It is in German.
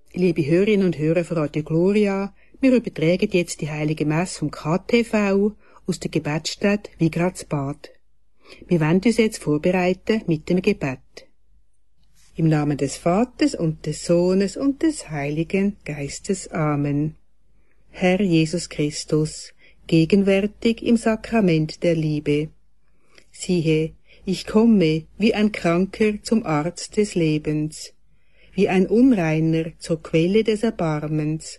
Liebe Hörerinnen und Hörer von Radio Gloria, wir übertragen jetzt die Heilige Messe vom KTV aus der Gebetsstätte Wigradsbad. Wir wollen uns jetzt vorbereiten mit dem Gebet. Im Namen des Vaters und des Sohnes und des Heiligen Geistes. Amen. Herr Jesus Christus, gegenwärtig im Sakrament der Liebe. Siehe, ich komme wie ein Kranker zum Arzt des Lebens, wie ein Unreiner zur Quelle des Erbarmens.